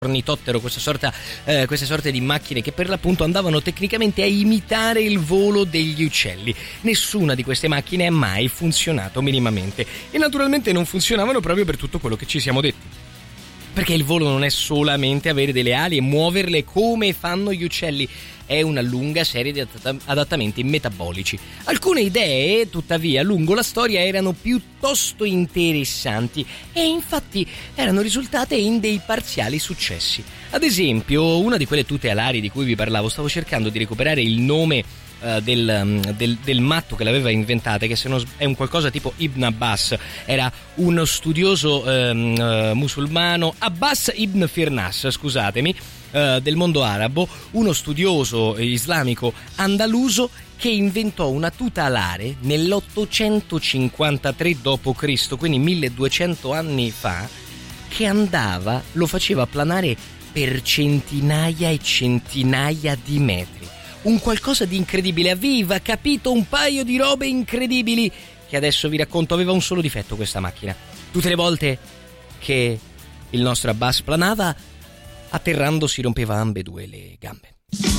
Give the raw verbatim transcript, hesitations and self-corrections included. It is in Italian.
ornitottero, questa sorta, eh, queste sorte di macchine che per l'appunto andavano tecnicamente a imitare il volo degli uccelli. Nessuna di queste macchine ha mai funzionato minimamente e naturalmente non funzionavano proprio per tutto quello che ci siamo detti. Perché il volo non è solamente avere delle ali e muoverle come fanno gli uccelli, è una lunga serie di adattamenti metabolici. Alcune idee, tuttavia, lungo la storia erano piuttosto interessanti e infatti erano risultate in dei parziali successi. Ad esempio, una di quelle tute alari di cui vi parlavo, stavo cercando di recuperare il nome uh, del, del, del matto che l'aveva inventata, che se non è un qualcosa tipo Ibn Abbas, era uno studioso um, uh, musulmano, Abbas Ibn Firnas, scusatemi, del mondo arabo, uno studioso islamico andaluso che inventò una tuta alare nell'ottocentocinquantatré dopo Cristo, quindi milleduecento anni fa, che andava, lo faceva planare per centinaia e centinaia di metri. Un qualcosa di incredibile, aveva capito un paio di robe incredibili che adesso vi racconto. Aveva un solo difetto questa macchina: tutte le volte che il nostro Abbas planava, atterrando si rompeva ambedue le gambe.